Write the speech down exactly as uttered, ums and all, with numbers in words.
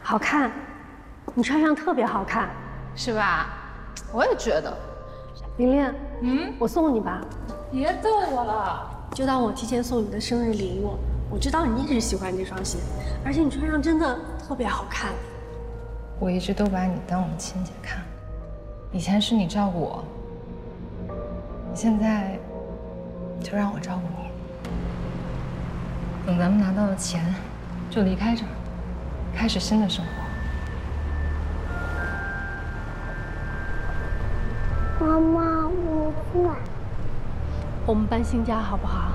好看，你穿上特别好看， 是吧？我也觉得。 玲玲， 嗯， 我送你吧。 别逗我了， 就当我提前送你的生日礼物。我知道你一直喜欢这双鞋，而且你穿上真的特别好看。 我一直都把你当我的亲姐看，以前是你照顾我，现在就让我照顾你。等咱们拿到了钱，就离开这儿，开始新的生活。 妈妈，我不来。 我们搬新家好不好？